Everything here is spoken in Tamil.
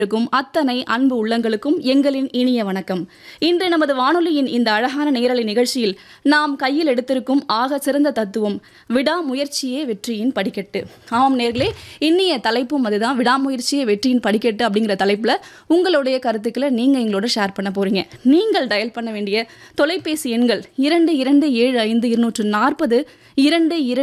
இருக்கும் அத்தனை அன்பு உள்ளங்களுக்கும் எங்களின் இனிய வணக்கம். இன்று நமது வானொலியின் இந்த அழகான நேரலை நிகழ்ச்சியில் நாம் கையில் எடுத்திருக்கும் ஆக சிறந்த தத்துவம் விடாமுயற்சியே வெற்றியின் படிக்கட்டு. ஆமாம் நேர்களே, இன்னிய தலைப்பும் அதுதான், விடாமுயற்சியே வெற்றியின் படிக்கட்டு அப்படிங்கிற தலைப்புல உங்களுடைய கருத்துக்களை நீங்க எங்களோட ஷேர் பண்ண போறீங்க. நீங்கள் டயல் பண்ண வேண்டிய தொலைபேசி எண்கள் 2275 240 22